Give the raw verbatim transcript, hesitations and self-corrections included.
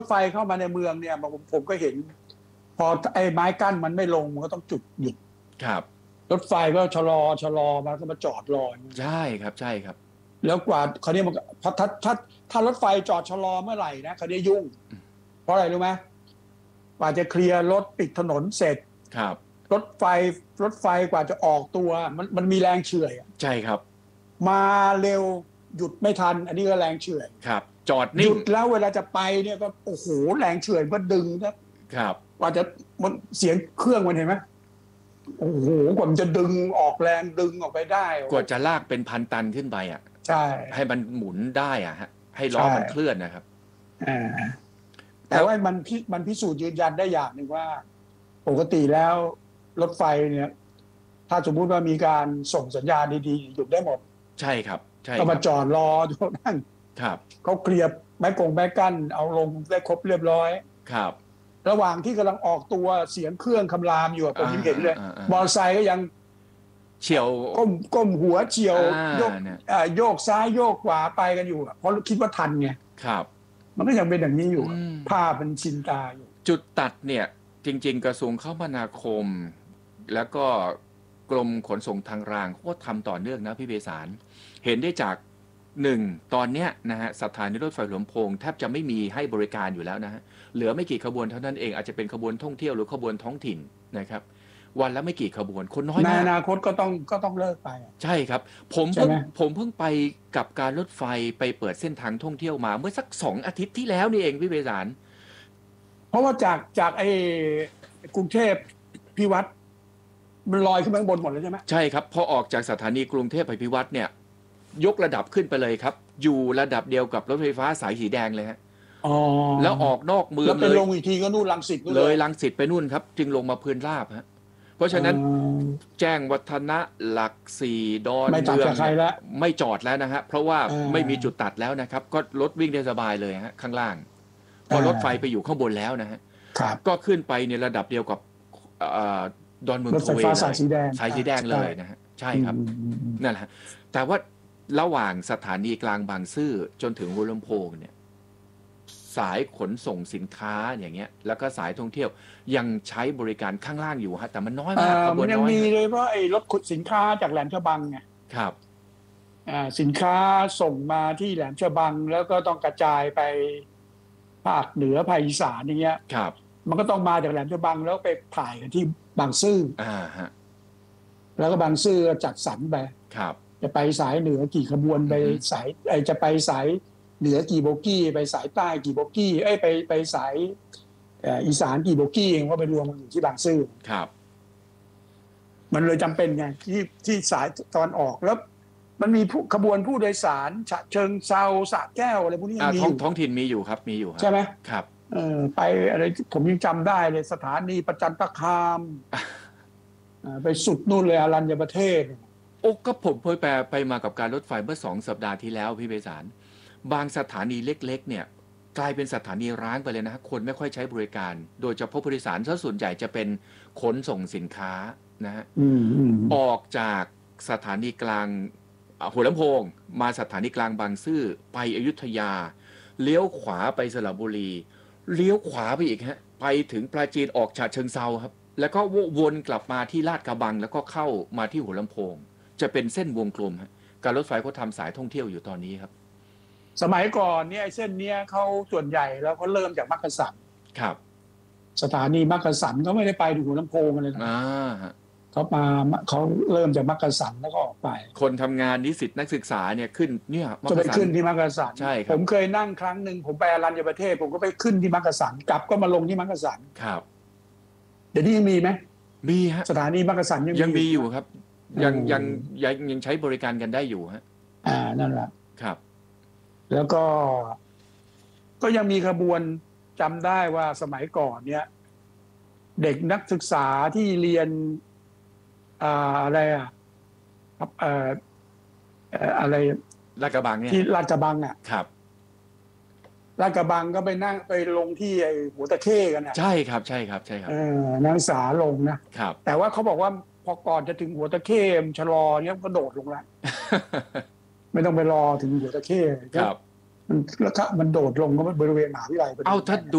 ไฟเข้ามาในเมืองเนี่ยผมผมก็เห็นพอไอ้ไม้กั้นมันไม่ลงมันก็ต้องจุดหยุดครับรถไฟก็ชะลอชะลอมาก็มาจอดรอใช่ครับใช่ครับแล้วกว่าคราวนี้มันถ้าถ้าถ้าถ้ารถไฟจอดชะลอเมื่อไหร่นะคราวนี้ยุ่งเพราะอะไรรู้ไหมกว่าจะเคลียร์รถปิดถนนเสร็จครับรถไฟรถไฟกว่าจะออกตัวมันมันมีแรงเฉื่อยใช่ครับมาเร็วหยุดไม่ทันอันนี้ก็แรงเฉื่อยครับจอดนิ่งหยุดแล้วเวลาจะไปเนี่ยก็โอ้โหแรงเฉื่อยก็ดึงนะครับกว่าจะมันเสียงเครื่องมันเห็นไหมโอ้โหกว่ามันจะดึงออกแรงดึงออกไปได้กว่าจะลากเป็นพันตันขึ้นไปอ่ะใช่ให้มันหมุนได้อ่ะฮะให้ล้อมันเคลื่อนนะครับอ่าแต่ว่ามันพิมันพิสูจน์ยืนยันได้อย่างหนึ่งว่าปกติแล้วรถไฟเนี่ยถ้าสมมุติว่ามีการส่งสัญญาณดีๆหยุดได้หมดใช่ครับใช่ก็มาจอดรออยู่นั่นครับเขาเคลียร์ไม้กงไม้กั้นเอาลงได้ครบเรียบร้อยครับระหว่างที่กำลังออกตัวเสียงเครื่องคำรามอยู่ผมยังเห็นเลยมอเตอร์ไซค์ก็ยังเฉียวก้มก้มหัวเฉียวโยกโยกซ้ายโยกขวาไปกันอยู่เพราะคิดว่าทันไงครับมันก็ยังเป็นอย่างนี้อยู่ภาพมันชินตาอยู่จุดตัดเนี่ยจริงๆกระทรวงคมนาคมแล้วก็กรมขนส่งทางรางเขาก็ทำต่อเนื่องนะพี่เบสารเห็นได้จากหนึ่งตอนเนี้ยนะฮะสถานีรถไฟหัวลำโพงแทบจะไม่มีให้บริการอยู่แล้วนะฮะเหลือไม่กี่ขบวนเท่านั้นเองอาจจะเป็นขบวนท่องเที่ยวหรือขบวนท้องถิ่นนะครับวันละไม่กี่ขบวนคนน้อยมากในอนาคตก็ต้องก็ต้องเลิกไปใช่ครับผมเพิ่งผมเพิ่งไปกับการรถไฟไปเปิดเส้นทางท่องเที่ยวมาเมื่อสักสองอาทิตย์ที่แล้วนี่เองพี่เบสารเพราะว่าจากจากไอ้กรุงเทพพิวัตรมันลอยขึ้นไปข้างบนหมดเลยใช่ไหมใช่ครับพอออกจากสถานีกรุงเทพพิวัตรเนี่ยยกระดับขึ้นไปเลยครับอยู่ระดับเดียวกับรถไฟฟ้าสายสีแดงเลยฮะแล้วออกนอกเมืองเลยแล้วไปลงอีกทีก็นู่นรังสิตเลยรังสิตไปนู่นครับจึงลงมาพื้นราบฮะเพราะฉะนั้นแจ้งวัฒนะหลักสี่ดอนเมืองไม่จอดแล้วนะฮะเพราะว่าไม่มีจุดตัดแล้วนะครับก็รถวิ่งได้สบายเลยฮะข้างล่างพอรถไฟไปอยู่ข้างบนแล้วนะฮะก็ขึ้นไปในระดับเดียวกับดอนเมืองโทเวย์สายสีแดงสายสีแดงเลยนะฮะใช่ครับนั่นแหละแต่ว่าระหว่างสถานีกลางบางซื่อจนถึงหัวลำโพงเนี่ยสายขนส่งสินค้าอย่างเงี้ยแล้วก็สายท่องเที่ยวยังใช้บริการข้างล่างอยู่ฮะแต่มันน้อยมากขบวนน้อยยังมีเลยเพราะไอ้รถขนสินค้าจากแหลมฉบังไงครับสินค้าส่งมาที่แหลมฉบังแล้วก็ต้องกระจายไปภาคเหนือภาคอีสานอย่างเงี้ยครับมันก็ต้องมาจากแหลมฉบังแล้วไปถ่ายกันที่บางซื่ออ่าฮะแล้วก็บางซื่อจัดสรรไปครับจะไปสายเหนือกี่ขบวนไปสายไอจะไปสายเหนือกี่โบกี้ไปสายใต้กี่โบกี้เอ้ยไปไปสายอีสานกี่โบกี้เองว่าไปรวมกันอยู่ที่บางซื่อครับมันเลยจำเป็นไงที่ที่สายตอนออกแล้วมันมีขบวนผู้โดยสารฉะเชิงเซาสระแก้วอะไรพวกนี้มีอยู่ท้องถิ่นมีอยู่ครับมีอยู่ใช่ไหมครับเออไปอะไรผมยังจำได้เลยสถานีประจันตคามไปสุดนู่นเลยอรัญญประเทศโอ้ก็ผมเคยไปไปมากับการรถไฟเมื่อสองสัปดาห์ที่แล้วพี่เบสารบางสถานีเล็กๆเนี่ยกลายเป็นสถานีร้างไปเลยนะคนไม่ค่อยใช้บริการโดยเฉพาะผู้โดยสารส่วนใหญ่จะเป็นขนส่งสินค้านะฮะออกจากสถานีกลางหัวลำโพงมาสถานีกลางบางซื่อไปอยุธยาเลี้ยวขวาไปสระบุรีเลี้ยวขวาไปอีกฮะไปถึงปราจีนออกฉะเชิงเซาครับแล้วก็วนกลับมาที่ลาดกระบังแล้วก็เข้ามาที่หัวลำโพงจะเป็นเส้นวงกลมฮะการรถไฟเขาทำสายท่องเที่ยวอยู่ตอนนี้ครับสมัยก่อนเนี่ยไอ้เส้นเนี้ยเขาส่วนใหญ่แล้วเขาเริ่มจากมักกะสันครับสถานีมักกะสันเขาไม่ได้ไปถึงหัวลำโพงเลยนะเขามาเขาเริ่มจากมักกะสันแล้วก็ออกไปคนทำงานนิสิตนักศึกษาเนี่ยขึ้นเนี่ยจะไปขึ้นที่มักกะสันใช่ครับผมเคยนั่งครั้งหนึ่งผมไปอรัญญประเทศผมก็ไปขึ้นที่มักกะสันกลับก็มาลงที่มักกะสันครับเดี๋ยวนี้ยังมีไหมมีฮะสถานีมักกะสันยังยังมีอยู่ครับยังยังยังยังใช้บริการกันได้อยู่ฮะอ่านั่นแหละครับแล้วก็ก็ยังมีขบวนจำได้ว่าสมัยก่อนเนี่ยเด็กนักศึกษาที่เรียนอ่าอะไรอ่ะเอ่ออะไรลาดกระบังเนี่ยที่ลาดกระบังอ่ะครับลาดกระบังก็ไปนั่งไปลงที่ไอ้หัวตะเข้กันอ่ะใช่ครับใช่ครับใช่ครับเออนักศึกษาลงนะครับแต่ว่าเขาบอกว่าพอก่อนจะถึงหัวตะเข้ชะลอเนี่ยก็โดดลงแล้วไม่ต้องไปรอถึงหัวตะเข้ครับมันแล้วก็มันโดดลงก็บริเวณมหาวิทยาลัยเอาถ้าดู